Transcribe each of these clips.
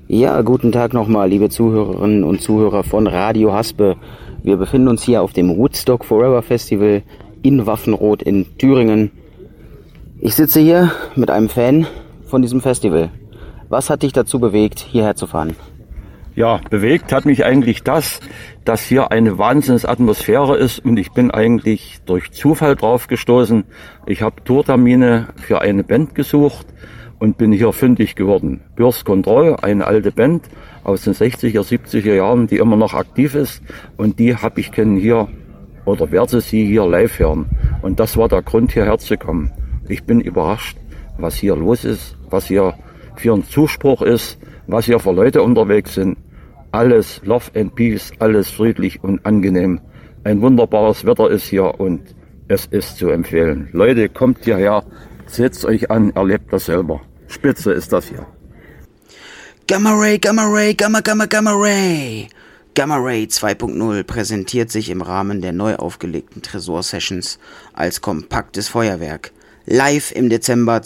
Ja, guten Tag nochmal, liebe Zuhörerinnen und Zuhörer von Radio Haspe. Wir befinden uns hier auf dem Woodstock Forever Festival in Waffenroth in Thüringen. Ich sitze hier mit einem Fan von diesem Festival. Was hat dich dazu bewegt, hierher zu fahren? Ja, bewegt hat mich eigentlich das, dass hier eine Wahnsinnsatmosphäre ist und ich bin eigentlich durch Zufall drauf gestoßen. Ich habe Tourtermine für eine Band gesucht und bin hier fündig geworden. Birth Control, eine alte Band aus den 60er, 70er Jahren, die immer noch aktiv ist und die habe ich kennen hier oder werde sie hier live hören. Und das war der Grund, hierher zu kommen. Ich bin überrascht, was hier los ist, was hier für ein Zuspruch ist, was hier für Leute unterwegs sind. Alles Love and Peace, alles friedlich und angenehm. Ein wunderbares Wetter ist hier und es ist zu empfehlen. Leute, kommt hierher, setzt euch an, erlebt das selber. Spitze ist das hier. Gamma Ray, Gamma Ray, Gamma, Gamma, Gamma Ray. Gamma Ray 2.0 präsentiert sich im Rahmen der neu aufgelegten Tresor Sessions als kompaktes Feuerwerk. Live im Dezember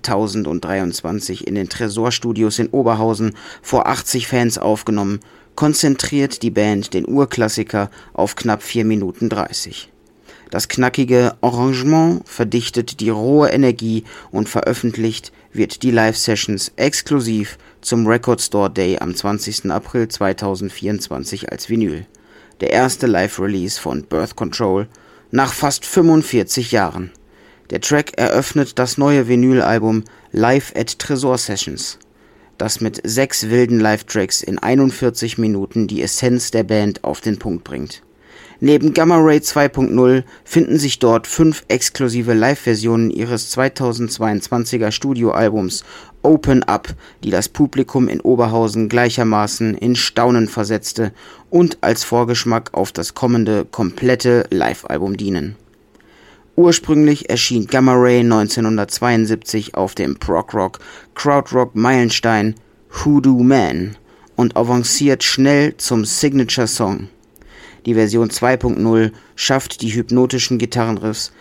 2023 in den Tresor Studios in Oberhausen vor 80 Fans aufgenommen, konzentriert die Band den Urklassiker auf knapp 4 Minuten 30. Das knackige Arrangement verdichtet die rohe Energie und veröffentlicht wird die Live-Sessions exklusiv zum Record Store Day am 20. April 2024 als Vinyl. Der erste Live-Release von Birth Control nach fast 45 Jahren. Der Track eröffnet das neue Vinylalbum Live at Tresor Sessions, das mit 6 wilden Live-Tracks in 41 Minuten die Essenz der Band auf den Punkt bringt. Neben Gamma Ray 2.0 finden sich dort 5 exklusive Live-Versionen ihres 2022er Studioalbums Open Up, die das Publikum in Oberhausen gleichermaßen in Staunen versetzte und als Vorgeschmack auf das kommende komplette Live-Album dienen. Ursprünglich erschien Gamma Ray 1972 auf dem Prog-Rock, Krautrock Meilenstein Hoodoo Man und avanciert schnell zum Signature-Song. Die Version 2.0 schafft die hypnotischen Gitarrenriffs